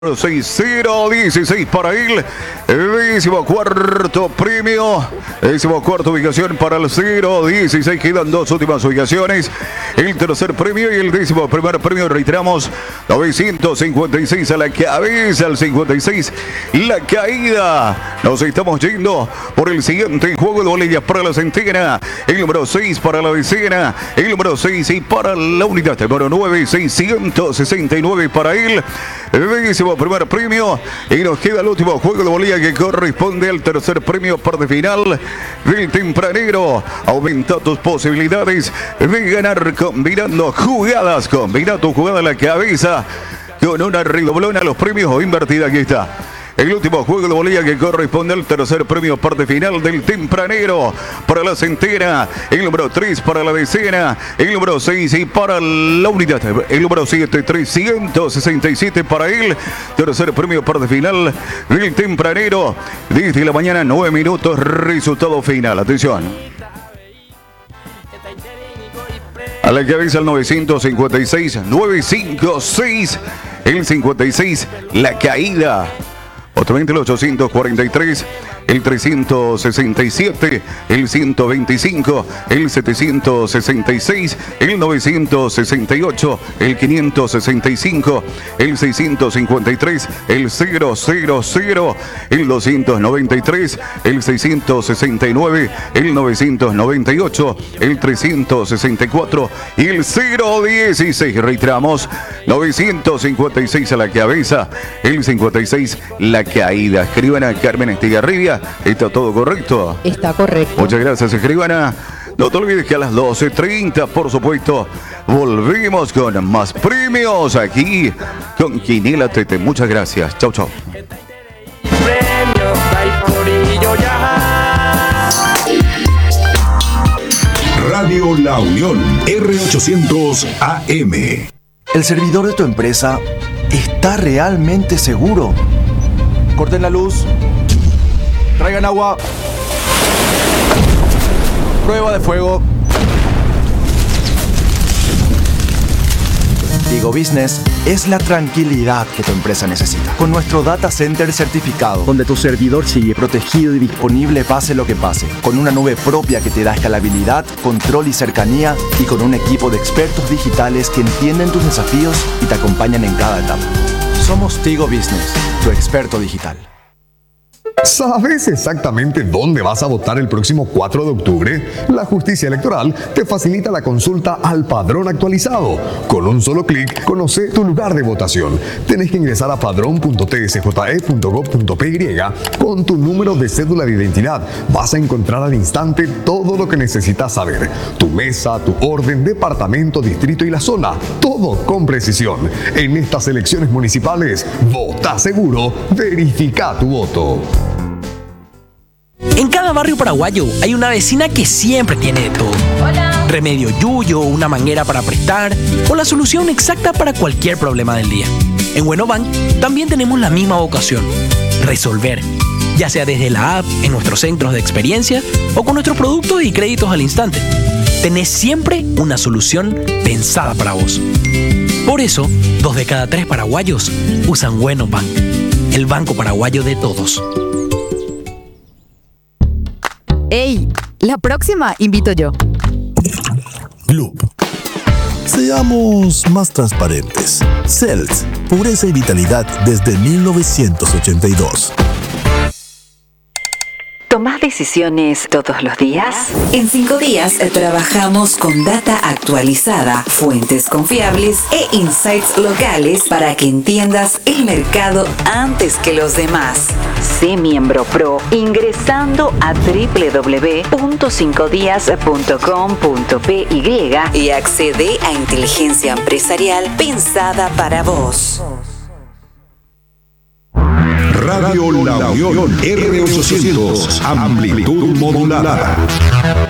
6-0-16 para él. 14º premio. 14ª ubicación para el 0-16. Quedan dos últimas ubicaciones. El tercer premio y el 11º premio. Reiteramos, 956 a la cabeza, al 56 la caída. Nos estamos yendo por el siguiente juego de boletas para la centena. El número 6 para la decena. El número 6 y para la unidad. El número 9, 669 para él. Primer premio y nos queda el último juego de bolilla que corresponde al tercer premio parte final del tempranero. Aumenta tus posibilidades de ganar combinando jugadas, combina tu jugada a la cabeza con una redoblona. Los premios o invertida, aquí está. El último juego de bolilla que corresponde al tercer premio parte final del tempranero para la centena. El número 3 para la decena. El número 6 y para la unidad. El número 7, 367 para él. Tercer premio parte final del tempranero. Desde la mañana, 9 minutos. Resultado final. Atención. A la cabeza el 956. 956. El 56. La caída. Otro 20, el 843, el 367, el 125, el 766, el 968, el 565, el 653, el 000, el 293, el 669, el 998, el 364 y el 016. Reiteramos, 956 a la cabeza, el 56 la caída. Escribana Carmen Estigarribia, ¿está todo correcto? Está correcto. Muchas gracias, escribana. No te olvides que a las 12:30, por supuesto, volvemos con más premios aquí con Quiniela Tete. Muchas gracias. Chau, chau. Radio La Unión, R800 AM. ¿El servidor de tu empresa está realmente seguro? Corten la luz. Traigan agua. Prueba de fuego. Tigo Business es la tranquilidad que tu empresa necesita. Con nuestro data center certificado, donde tu servidor sigue protegido y disponible pase lo que pase. Con una nube propia que te da escalabilidad, control y cercanía. Y con un equipo de expertos digitales que entienden tus desafíos y te acompañan en cada etapa. Somos Tigo Business, tu experto digital. ¿Sabes exactamente dónde vas a votar el próximo 4 de octubre? La Justicia Electoral te facilita la consulta al padrón actualizado. Con un solo clic, conoce tu lugar de votación. Tenés que ingresar a padrón.tsje.gov.py con tu número de cédula de identidad. Vas a encontrar al instante todo lo que necesitas saber. Tu mesa, tu orden, departamento, distrito y la zona. Todo con precisión. En estas elecciones municipales, vota seguro, verifica tu voto. En cada barrio paraguayo hay una vecina que siempre tiene de todo. Hola. Remedio yuyo, una manguera para prestar o la solución exacta para cualquier problema del día. En Buenobank también tenemos la misma vocación: resolver, ya sea desde la app, en nuestros centros de experiencia o con nuestros productos y créditos al instante. Tenés siempre una solución pensada para vos. Por eso, 2 de cada 3 paraguayos usan Buenobank, el banco paraguayo de todos. ¡Ey! La próxima invito yo. Loop. Seamos más transparentes. Cells, pureza y vitalidad desde 1982. ¿Tomás decisiones todos los días? En 5 días trabajamos con data actualizada, fuentes confiables e insights locales para que entiendas el mercado antes que los demás. Sé miembro pro ingresando a www.5dias.com.py y accede a inteligencia empresarial pensada para vos. Radio La Unión, R800, amplitud modulada.